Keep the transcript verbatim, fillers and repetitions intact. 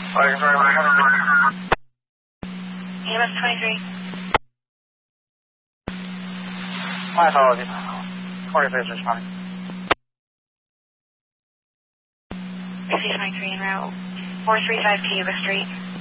Thank you very much. E M S twenty-three. My apologies. twenty-three is responding. C twenty-three en route. four three five Cuba Street.